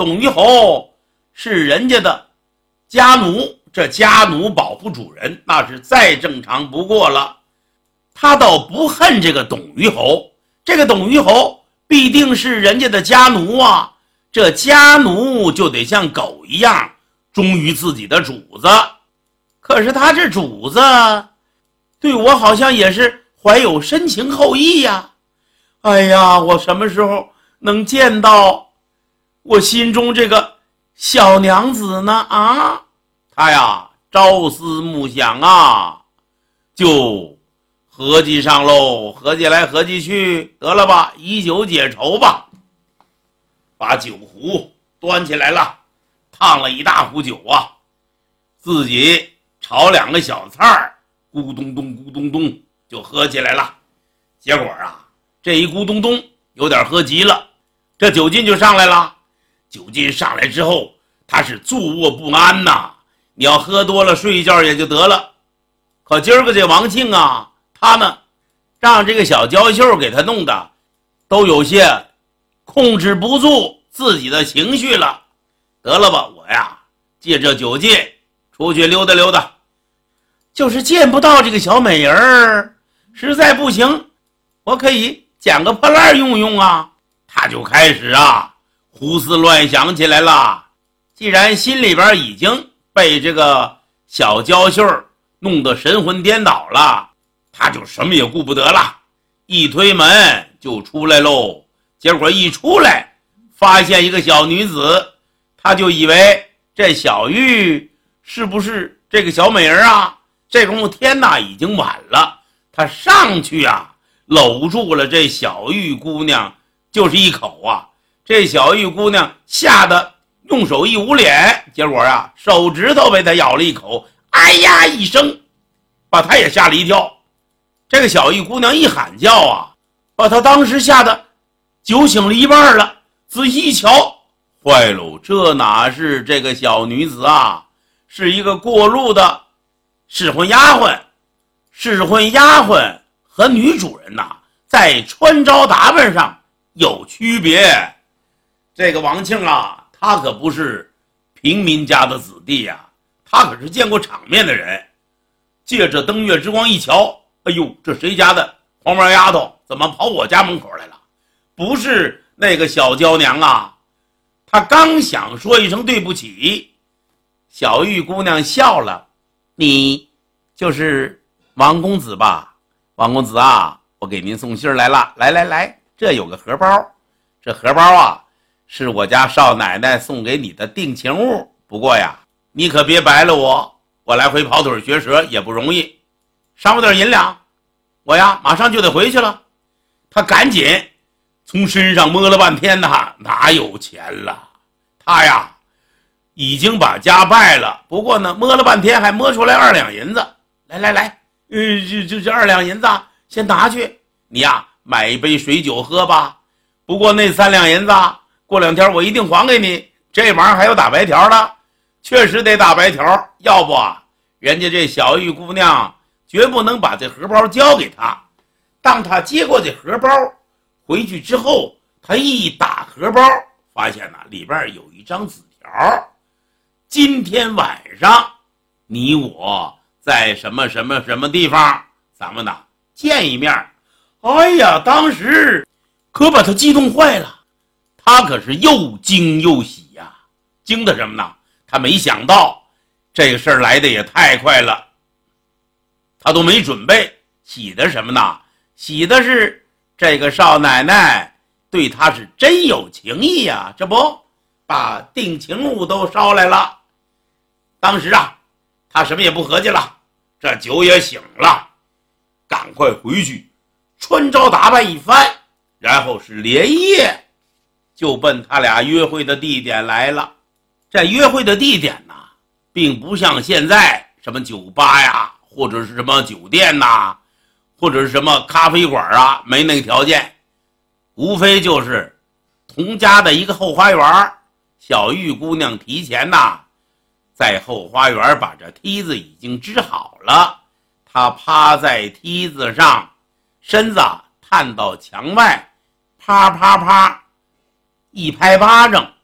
董于侯是人家的家奴，这家奴保护主人，那是再正常不过了。他倒不恨这个董于侯，这个董于侯必定是人家的家奴啊，这家奴就得像狗一样忠于自己的主子。可是他这主子对我好像也是怀有深情厚谊呀。哎呀，我什么时候能见到我心中这个小娘子呢？啊，他呀朝思暮想啊，就合计上喽，合计来合计去，得了吧，以酒解愁吧。把酒壶端起来了，烫了一大壶酒啊，自己炒2个小菜儿，咕咚咚咕咚咚就喝起来了。结果啊，这一咕咚咚有点喝急了，这酒劲就上来了。酒劲上来之后，他是坐卧不安呐。你要喝多了睡一觉也就得了，可今儿个这王庆啊，他呢让这个小娇秀给他弄的都有些控制不住自己的情绪了。得了吧，我呀借这酒劲出去溜达溜达，就是见不到这个小美人儿，实在不行我可以捡个破烂用用啊。他就开始啊胡思乱想起来了。既然心里边已经被这个小娇秀弄得神魂颠倒了，他就什么也顾不得了，一推门就出来喽。结果一出来发现一个小女子，他就以为这小玉是不是这个小美人啊。这功夫天哪已经晚了，他上去啊搂住了这小玉姑娘，就是一口啊。这小玉姑娘吓得用手一捂脸，结果啊手指头被他咬了一口，哎呀一声，把他也吓了一跳。这个小玉姑娘一喊叫啊，把他当时吓得酒醒了一半了。仔细一瞧，坏喽，这哪是这个小女子啊，是一个过路的使唤丫鬟。使唤丫鬟和女主人呐，在穿着打扮上有区别。这个王庆啊，他可不是平民家的子弟呀，他可是见过场面的人。借着登月之光一瞧，哎呦，这谁家的黄毛丫头怎么跑我家门口来了？不是那个小娇娘啊。他刚想说一声对不起，小玉姑娘笑了，你就是王公子吧？王公子啊，我给您送信来了，来来来，这有个荷包，这荷包啊是我家少奶奶送给你的定情物。不过呀，你可别白了我来回跑腿学舌也不容易，赏我点银两，我呀马上就得回去了。他赶紧从身上摸了半天呐，哪有钱了？他呀已经把家败了，不过呢摸了半天还摸出来2两银子。来来来，这2两银子先拿去，你呀买一杯水酒喝吧。不过那3两银子过2天我一定还给你。这玩意儿还有打白条的，确实得打白条，要不啊人家这小玉姑娘绝不能把这荷包交给他。当他接过这荷包回去之后，他一打荷包，发现里边有一张纸条，今天晚上你我在什么什么什么地方，咱们见一面。哎呀，当时可把他激动坏了，他可是又惊又喜呀。惊的什么呢？他没想到这个事儿来的也太快了，他都没准备。喜的什么呢？喜的是这个少奶奶对他是真有情义呀，这不把定情物都捎来了。当时啊他什么也不合计了，这酒也醒了，赶快回去穿着打扮一番，然后是连夜就奔他俩约会的地点来了。这约会的地点呢，并不像现在什么酒吧呀，或者是什么酒店呐，或者是什么咖啡馆啊，没那个条件，无非就是童家的一个后花园。小玉姑娘提前在后花园把这梯子已经支好了，她趴在梯子上，身子探到墙外，啪啪啪一拍巴掌，